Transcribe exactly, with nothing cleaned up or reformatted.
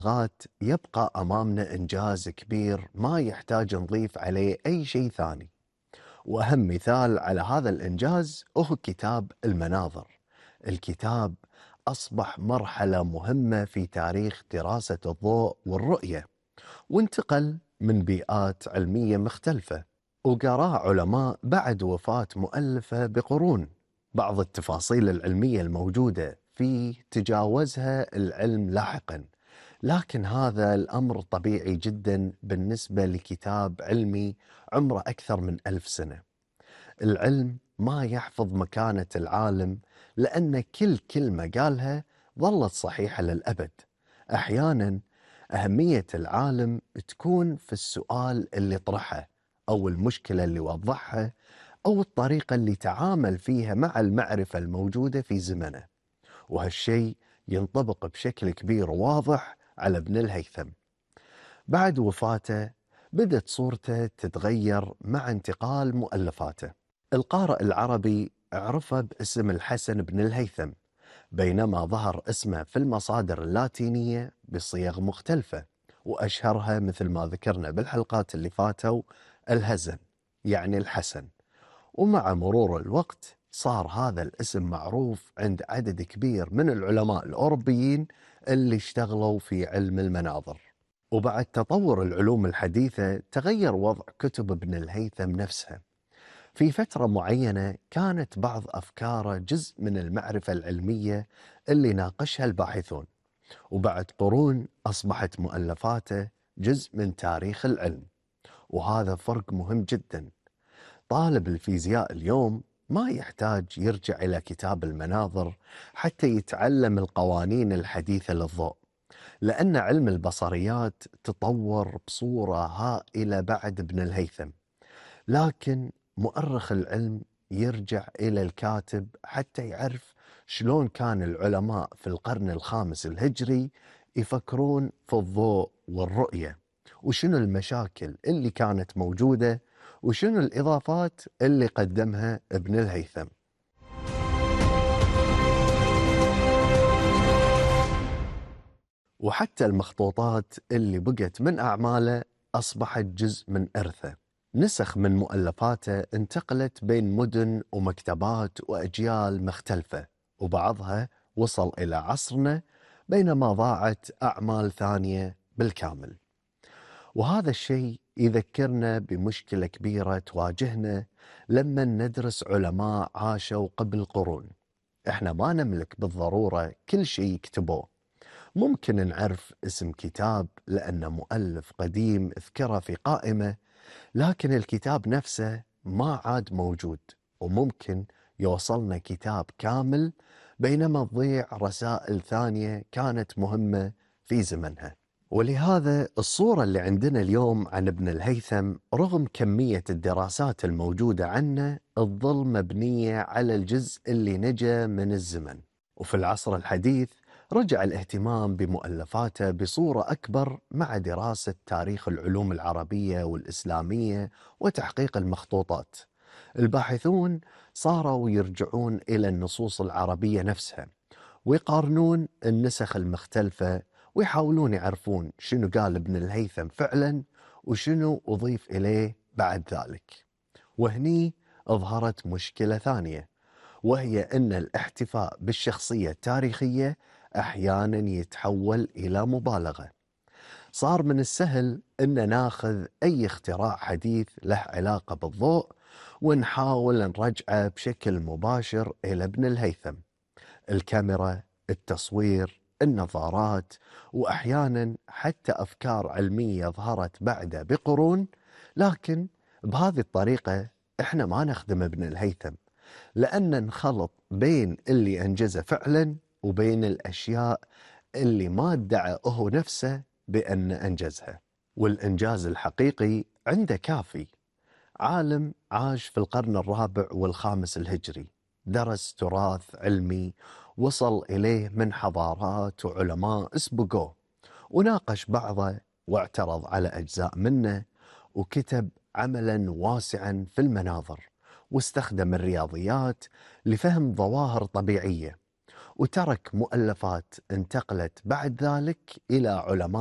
غات يبقى أمامنا إنجاز كبير ما يحتاج نضيف عليه أي شيء ثاني. وأهم مثال على هذا الإنجاز هو كتاب المناظر. الكتاب أصبح مرحلة مهمة في تاريخ دراسة الضوء والرؤية، وانتقل من بيئات علمية مختلفة، وقراه علماء بعد وفاة مؤلفه بقرون. بعض التفاصيل العلمية الموجودة فيه تجاوزها العلم لاحقا، لكن هذا الأمر طبيعي جدا بالنسبة لكتاب علمي عمره أكثر من ألف سنة. العلم ما يحفظ مكانة العالم، لأن كل كلمة قالها ظلت صحيحة للأبد. أحيانا أهمية العالم تكون في السؤال اللي طرحه، أو المشكلة اللي وضحها، أو الطريقة اللي تعامل فيها مع المعرفة الموجودة في زمنه. وهالشيء ينطبق بشكل كبير وواضح على ابن الهيثم. بعد وفاته بدت صورته تتغير مع انتقال مؤلفاته. القارئ العربي عرفه باسم الحسن بن الهيثم، بينما ظهر اسمه في المصادر اللاتينية بصيغ مختلفة، وأشهرها مثل ما ذكرنا بالحلقات اللي فاتوا الهزن، يعني الحسن. ومع مرور الوقت صار هذا الاسم معروف عند عدد كبير من العلماء الأوروبيين اللي اشتغلوا في علم المناظر. وبعد تطور العلوم الحديثة تغير وضع كتب ابن الهيثم نفسها. في فترة معينة كانت بعض أفكاره جزء من المعرفة العلمية اللي ناقشها الباحثون، وبعد قرون أصبحت مؤلفاته جزء من تاريخ العلم. وهذا فرق مهم جدا. طالب الفيزياء اليوم ما يحتاج يرجع إلى كتاب المناظر حتى يتعلم القوانين الحديثة للضوء، لأن علم البصريات تطور بصورة هائلة بعد ابن الهيثم. لكن مؤرخ العلم يرجع إلى الكاتب حتى يعرف شلون كان العلماء في القرن الخامس الهجري يفكرون في الضوء والرؤية، وشنو المشاكل اللي كانت موجودة، وشنو الإضافات اللي قدمها ابن الهيثم. وحتى المخطوطات اللي بقت من أعماله أصبحت جزء من إرثه. نسخ من مؤلفاته انتقلت بين مدن ومكتبات وأجيال مختلفة، وبعضها وصل إلى عصرنا، بينما ضاعت أعمال ثانية بالكامل. وهذا الشيء يذكرنا بمشكلة كبيرة تواجهنا لما ندرس علماء عاشوا قبل قرون. احنا ما نملك بالضرورة كل شيء يكتبوه. ممكن نعرف اسم كتاب لأن مؤلف قديم اذكره في قائمة، لكن الكتاب نفسه ما عاد موجود. وممكن يوصلنا كتاب كامل بينما تضيع رسائل ثانية كانت مهمة في زمنها. ولهذا الصورة اللي عندنا اليوم عن ابن الهيثم رغم كمية الدراسات الموجودة عنه تظل مبنية على الجزء اللي نجا من الزمن. وفي العصر الحديث رجع الاهتمام بمؤلفاته بصورة أكبر مع دراسة تاريخ العلوم العربية والإسلامية وتحقيق المخطوطات. الباحثون صاروا يرجعون إلى النصوص العربية نفسها، ويقارنون النسخ المختلفة، ويحاولون يعرفون شنو قال ابن الهيثم فعلا وشنو أضيف إليه بعد ذلك. وهني أظهرت مشكلة ثانية، وهي أن الاحتفاء بالشخصية التاريخية أحيانا يتحول إلى مبالغة. صار من السهل أن ناخذ أي اختراع حديث له علاقة بالضوء ونحاول نرجعه بشكل مباشر إلى ابن الهيثم. الكاميرا، التصوير، النظارات، وأحيانا حتى أفكار علمية ظهرت بعده بقرون. لكن بهذه الطريقة إحنا ما نخدم ابن الهيثم، لأن نخلط بين اللي أنجزه فعلا وبين الأشياء اللي ما ادعى هو نفسه بأن أنجزها. والإنجاز الحقيقي عنده كافي. عالم عاش في القرن الرابع والخامس الهجري، درس تراث علمي وصل إليه من حضارات وعلماء اسبقوه، وناقش بعضه واعترض على أجزاء منه، وكتب عملا واسعا في المناظر، واستخدم الرياضيات لفهم ظواهر طبيعية، وترك مؤلفات انتقلت بعد ذلك إلى علماء